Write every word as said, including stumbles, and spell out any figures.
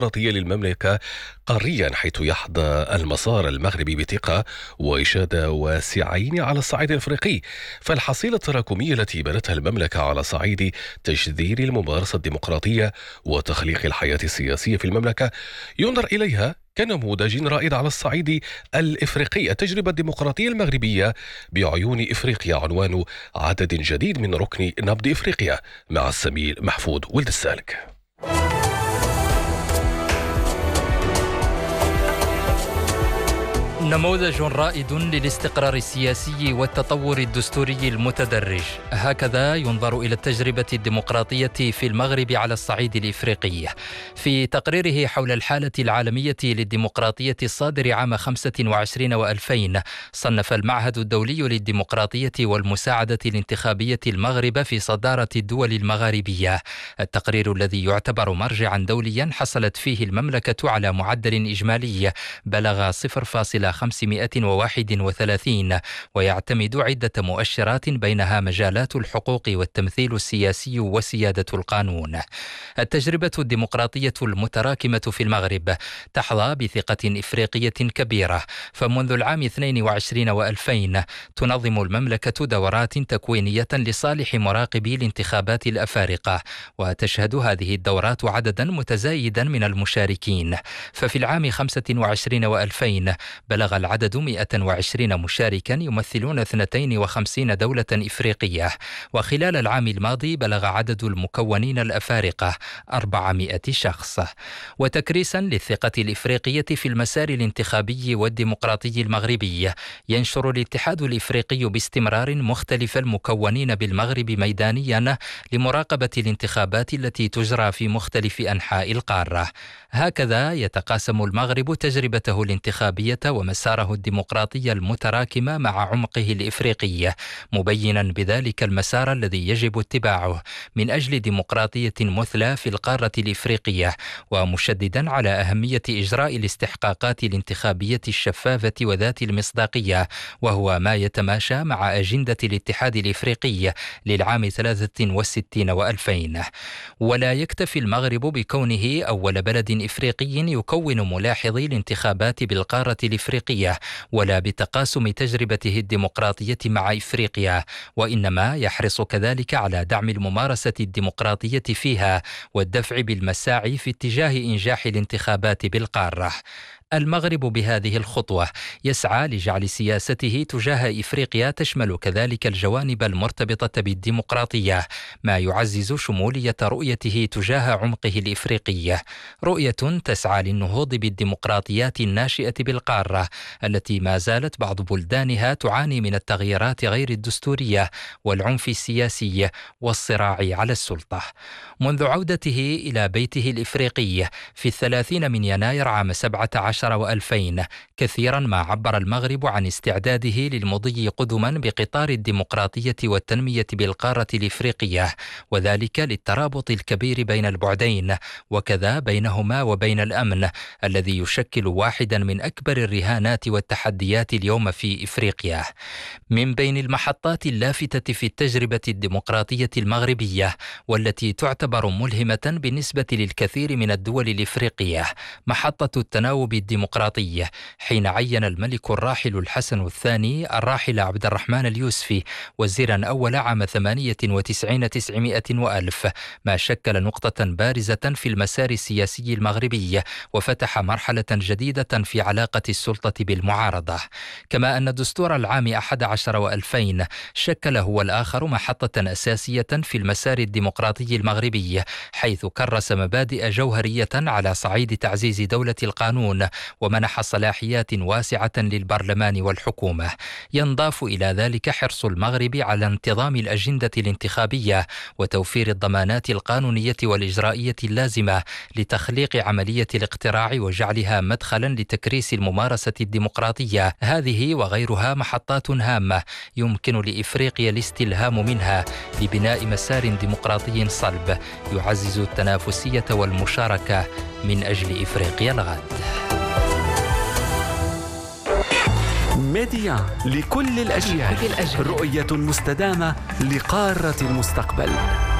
الديمقراطية للمملكة قاريا، حيث يحظى المسار المغربي بثقة وإشادة واسعين على الصعيد الأفريقي. فالحصيلة التراكمية التي بنتها المملكة على صعيد تجذير الممارسة الديمقراطية وتخليق الحياة السياسية في المملكة ينظر إليها كنموذج رائد على الصعيد الإفريقي. التجربة الديمقراطية المغربية بعيون إفريقيا عنوان عدد جديد من ركن نبض إفريقيا مع الزميل محفوظ ولد السالك. نموذج رائد للاستقرار السياسي والتطور الدستوري المتدرج، هكذا ينظر إلى التجربة الديمقراطية في المغرب على الصعيد الإفريقي. في تقريره حول الحالة العالمية للديمقراطية الصادر عام خمسة وعشرين وألفين، صنف المعهد الدولي للديمقراطية والمساعدة الانتخابية المغرب في صدارة الدول المغاربية. التقرير الذي يعتبر مرجعا دوليا حصلت فيه المملكة على معدل إجمالي بلغ صفر فاصلة خمسمائة وواحد وثلاثين، ويعتمد عدة مؤشرات بينها مجالات الحقوق والتمثيل السياسي وسيادة القانون. التجربة الديمقراطية المتراكمة في المغرب تحظى بثقة إفريقية كبيرة، فمنذ العام اثنين وعشرين وألفين تنظم المملكة دورات تكوينية لصالح مراقبي الانتخابات الأفارقة، وتشهد هذه الدورات عددا متزايدا من المشاركين. ففي العام خمسة وعشرين وألفين بلغ العدد مئة وعشرين مشاركا يمثلون اثنتين وخمسين دولة إفريقية، وخلال العام الماضي بلغ عدد المكونين الأفارقة أربعمائة شخص. وتكريسا للثقة الإفريقية في المسار الانتخابي والديمقراطي المغربي، ينشر الاتحاد الإفريقي باستمرار مختلف المكونين بالمغرب ميدانيا لمراقبة الانتخابات التي تجرى في مختلف أنحاء القارة. هكذا يتقاسم المغرب تجربته الانتخابية ومساره الديمقراطي المتراكم مع عمقه الإفريقي، مبينا بذلك المسار الذي يجب اتباعه من أجل ديمقراطية مثلى في القارة الإفريقية، ومشددا على أهمية إجراء الاستحقاقات الانتخابية الشفافة وذات المصداقية، وهو ما يتماشى مع أجندة الاتحاد الإفريقي للعام ثلاثة وستين وألفين. ولا يكتفي المغرب بكونه أول بلد إفريقي يكون ملاحظي الانتخابات بالقارة الإفريقية، ولا بتقاسم تجربته الديمقراطية مع إفريقيا، وإنما يحرص كذلك على دعم الممارسة الديمقراطية فيها والدفع بالمساعي في اتجاه إنجاح الانتخابات بالقارة. المغرب بهذه الخطوة يسعى لجعل سياسته تجاه إفريقيا تشمل كذلك الجوانب المرتبطة بالديمقراطية، ما يعزز شمولية رؤيته تجاه عمقه الإفريقي، رؤية تسعى للنهوض بالديمقراطيات الناشئة بالقارة التي ما زالت بعض بلدانها تعاني من التغييرات غير الدستورية والعنف السياسي والصراع على السلطة. منذ عودته إلى بيته الإفريقي في الثلاثين من يناير عام سبعة عشر وألفين، كثيرا ما عبر المغرب عن استعداده للمضي قدما بقطار الديمقراطية والتنمية بالقارة الإفريقية، وذلك للترابط الكبير بين البعدين، وكذا بينهما وبين الأمن الذي يشكل واحدا من أكبر الرهانات والتحديات اليوم في إفريقيا. من بين المحطات اللافتة في التجربة الديمقراطية المغربية والتي تعتبر ملهمة بالنسبة للكثير من الدول الإفريقية محطة التناوب الديمقراطي، حين عين الملك الراحل الحسن الثاني الراحل عبد الرحمن اليوسفي وزيرا أول عام ثمانية وتسعين تسعمائة وألف، ما شكل نقطة بارزة في المسار السياسي المغربي وفتح مرحلة جديدة في علاقة السلطة بالمعارضة. كما أن دستور العام أحد عشر وألفين شكل هو الآخر محطة أساسية في المسار الديمقراطي المغربي، حيث كرس مبادئ جوهرية على صعيد تعزيز دولة القانون ومنح صلاحيات واسعة للبرلمان والحكومة. ينضاف إلى ذلك حرص المغرب على انتظام الأجندة الانتخابية وتوفير الضمانات القانونية والإجرائية اللازمة لتخليق عملية الاقتراع وجعلها مدخلا لتكريس الممارسة الديمقراطية. هذه وغيرها محطات هامة يمكن لإفريقيا الاستلهام منها لبناء مسار ديمقراطي صلب يعزز التنافسية والمشاركة من أجل إفريقيا الغد. ميديا لكل الأجيال، رؤية مستدامة لقارة المستقبل.